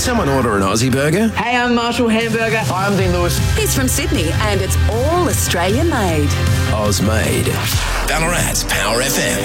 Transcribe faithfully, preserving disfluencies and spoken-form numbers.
someone order an Aussie burger? Hey, I'm Marshall Hamburger. Hi, I'm Dean Lewis. He's from Sydney and it's all Australia made. Oz made. Ballarat's Power F M.